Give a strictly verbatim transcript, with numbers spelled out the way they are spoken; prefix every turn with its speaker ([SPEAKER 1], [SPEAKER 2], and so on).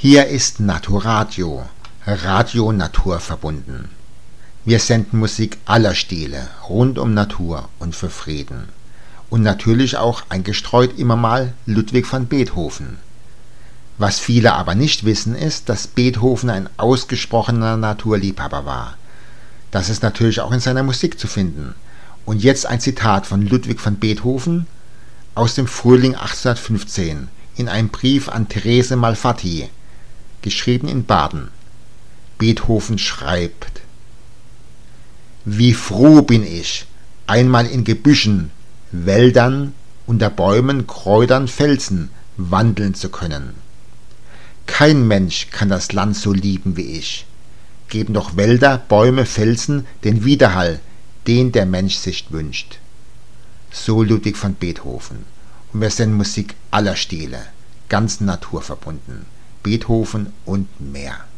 [SPEAKER 1] Hier ist Naturadio, Radio naturverbunden. Wir senden Musik aller Stile, rund um Natur und für Frieden. Und natürlich auch eingestreut immer mal Ludwig van Beethoven. Was viele aber nicht wissen, ist, dass Beethoven ein ausgesprochener Naturliebhaber war. Das ist natürlich auch in seiner Musik zu finden. Und jetzt ein Zitat von Ludwig van Beethoven aus dem Frühling achtzehnhundertfünfzehn in einem Brief an Therese Malfatti, geschrieben in Baden. Beethoven schreibt: Wie froh bin ich, einmal in Gebüschen, Wäldern, unter Bäumen, Kräutern, Felsen wandeln zu können. Kein Mensch kann das Land so lieben wie ich. Geben doch Wälder, Bäume, Felsen den Widerhall, den der Mensch sich wünscht. So Ludwig van Beethoven. Und wir senden Musik aller Stile, ganz naturverbunden. Beethoven und mehr.